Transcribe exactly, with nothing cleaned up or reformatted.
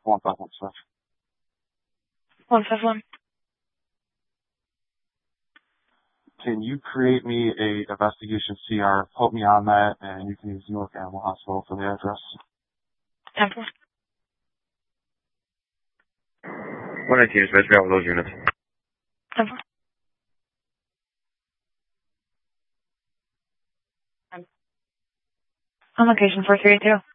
one five one six. one five one. Can you create me a investigation C R? Put me on that, and you can use Newark Animal Hospital for the address. ten four. one nineteen is basically out with those units. ten four. On location four three eight zero.